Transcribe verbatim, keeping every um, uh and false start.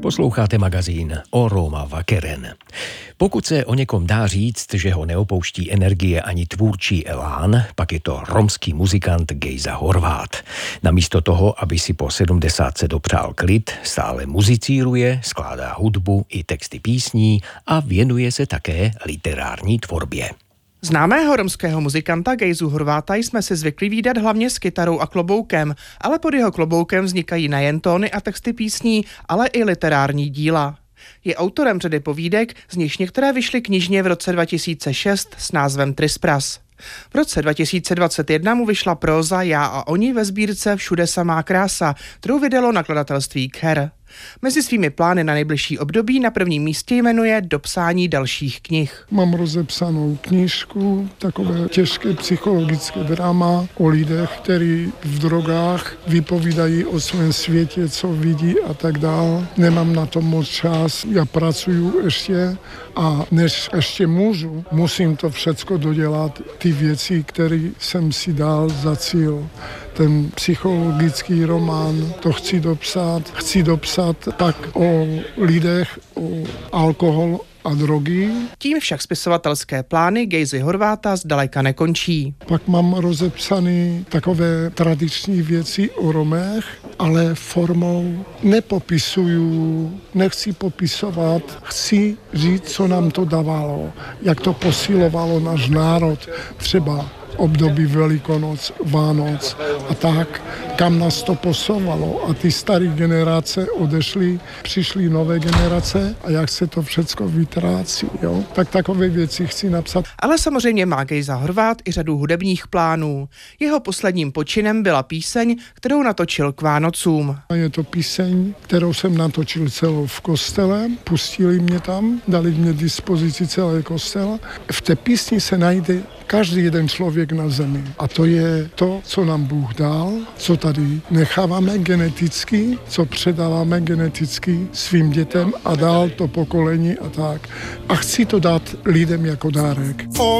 Posloucháte magazín Oroma Vakeren. Pokud se o někom dá říct, že ho neopouští energie ani tvůrčí elán, pak je to romský muzikant Gejza Horvát. Namísto toho, aby si po sedmdesátce dopřál klid, stále muzicíruje, skládá hudbu i texty písní a věnuje se také literární tvorbě. Známého romského muzikanta Gejzu Horváta jsme si zvykli vídat hlavně s kytarou a kloboukem, ale pod jeho kloboukem vznikají nejen tóny a texty písní, ale i literární díla. Je autorem řady povídek, z nichž některé vyšly knižně v roce dva tisíce šest s názvem Trispras. V roce dva tisíce dvacet jedna mu vyšla próza Já a oni ve sbírce Všude samá krása, kterou vydalo nakladatelství Kher. Mezi svými plány na nejbližší období na prvním místě jmenuje dopsání dalších knih. Mám rozepsanou knížku, takové těžké psychologické drama o lidech, kteří v drogách vypovídají o svém světě, co vidí a tak dál. Nemám na to moc čas, já pracuju ještě a než ještě můžu, musím to všecko dodělat, ty věci, které jsem si dal za cíl. Ten psychologický román, to chci dopsat. Chci dopsat pak o lidech, o alkohol a drogy. Tím však spisovatelské plány Gejzy Horváta zdaleka nekončí. Pak mám rozepsané takové tradiční věci o Romech, ale formou nepopisuju, nechci popisovat, chci říct, co nám to dávalo, jak to posilovalo náš národ, třeba období Velikonoc, Vánoc a tak, kam nás to posouvalo. A ty staré generace odešly, přišly nové generace a jak se to všecko vytrácí. Jo? Tak takové věci chci napsat. Ale samozřejmě má Gejza Horvát i řadu hudebních plánů. Jeho posledním počinem byla píseň, kterou natočil k Vánocům. Je to píseň, kterou jsem natočil celou v kostele, pustili mě tam, dali mě dispozici celé kostel. V té písni se najde každý jeden člověk na zemi. A to je to, co nám Bůh dal, co tady necháváme geneticky, co předáváme geneticky svým dětem a dál to pokolení a tak. A chci to dát lidem jako dárek.